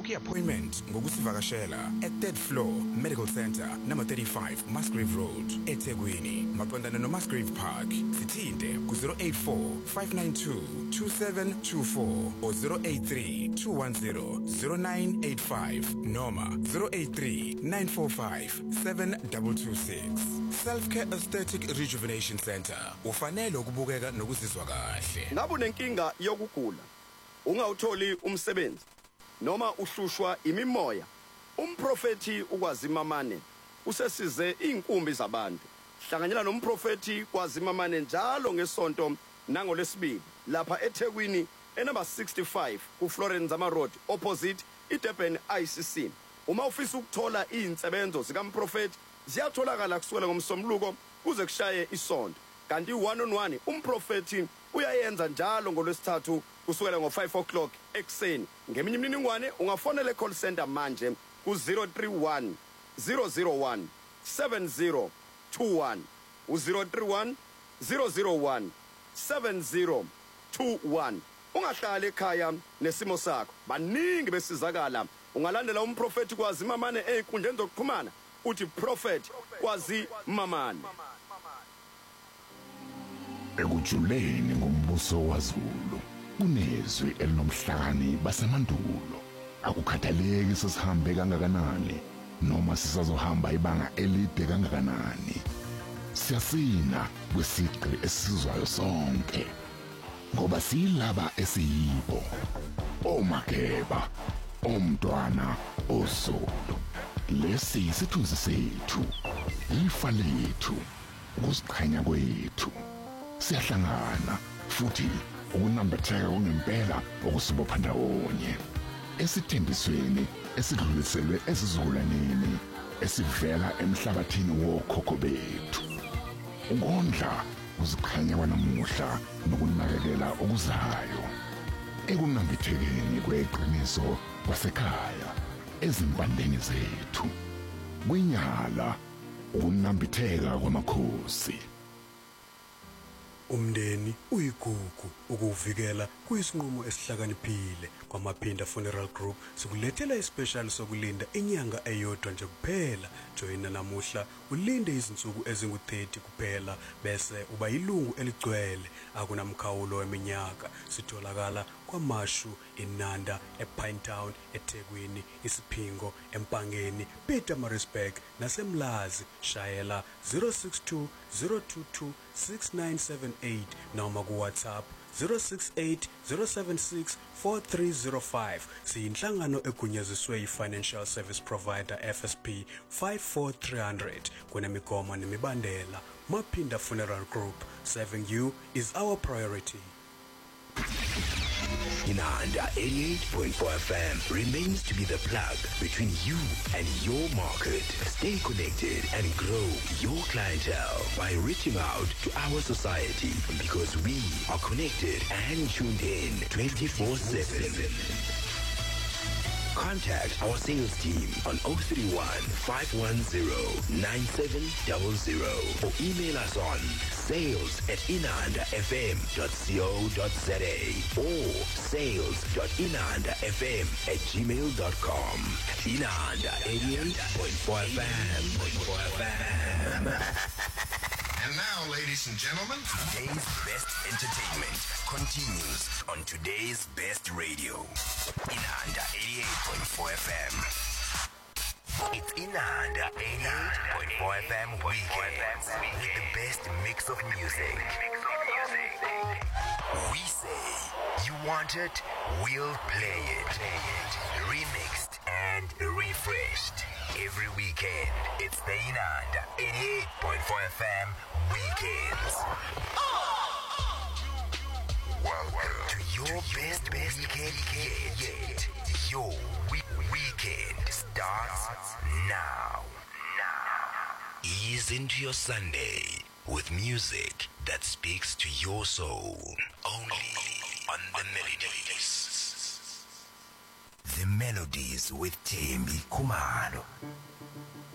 Book appointment ngokusivakashela at 3rd floor Medical Center number 35 Musgrave Road eThekwini maqondana no Musgrave Park. Sithinte ku 084 592 2724 or 083 210 0985 noma 083 945 7226. Self-Care Aesthetic Rejuvenation Center. Ufanele ukubukeka nokuzizwa kahle. Ngabe unenkinga yokugula, ungawutholi umsebenzi noma uhlushwa imimoya, umprofeti ukwazimamane usesize inkumbi zabantu. Hlanganyela nomprofeti kwazimamane njalo ngesonto nangolesibili lapha eThekwini enumber 65 ku Florence Zama Road opposite iDurban ICC. Uma ufisa ukuthola izinsebenzo zikamprofeti ziyatholakala kusukela ngomsombuluko kuze kushaye isonto. Kanti 1-on-1 umprofeti uyayenza njalo ngolwesithathu kusukela ngo5 o'clock ekseni. Ngeminye imininingwane ungafonela call center manje ku 031 001 7021 u031 001 7021. Ungahlala ekhaya nesimo sakho. Baningi besizakala. Ungalandela umprofeti kwazimamane einkundleni zokuxhumana uthi prophet kwazimamane. Ekujuleni ngombuso waZulu kunezwi elinomhlakani basemandulo. Akukhathaleki sesihambe kangakanani noma sisazohamba ibanga elide kangakanani. Siyasina kwisigqi esizwayo sonke ngoba silaba esiyibo omakeba omntwana oSulu. Lesi isithunzi sethu, ifa lethu, ukuziqhenya kwethu. Siyahlangana futhi ukunambitheka kungempela okusibopha ndawonye esithembisweni esidluliselwe esizukulwaneni esivela emhlabathini wokhokho bethu. Ukondla uziqhenya kwanamuhla nokunakekela okuzayo ekunambithekeni kweqiniso kwasekhaya ezimpandeni zethu. Kwinyala ukunambitheka kwamakhosi. Umndeni uyigugu ukuvikela kuyisinqumo esihlakaniphile kwaMaphinda Funeral Group sikulethela ispecial sokulinda inyanga eyodwa nje kuphela. Joina namuhla ulinde izinsuku ezingu30 kuphela bese uba yilungu eligcwele. Akunamkhawulo weminyaka. Sitholakala kwaMashu eNanda ePinetown eThekwini iSiphingo eMpangeni Pietermaritzburg naseMlazi. Shayela 062 022 6978 noma ku WhatsApp 068 076 4305. Siyinhlangano egunyaziswe yi-Financial Service Provider FSP 54300. Kunemigomo nemibandela. Maphinda Funeral Group, serving you is our priority. Inanda 88.4 FM remains to be the plug between you and your market. Stay connected and grow your clientele by reaching out to our society because we are connected and tuned in 24/7. Contact our sales team on 031 510 9700 or email us on sales@inandafm.co.za or sales.inandafm@gmail.com. Inanda 88.4 FM. And now, ladies and gentlemen, Today's best entertainment continues on today's best radio. Inanda 88.4 FM. It's Inanda 88.4 FM weekends with the best mix of music. We say, you want it, we'll play it. Remixed and refreshed. Every weekend, it's the Inanda 88.4 FM weekends. Welcome to your best weekend yet. Your weekend starts now. Ease into your Sunday with music that speaks to your soul. Only on the Melodies. The Melodies with Thembi Khumalo.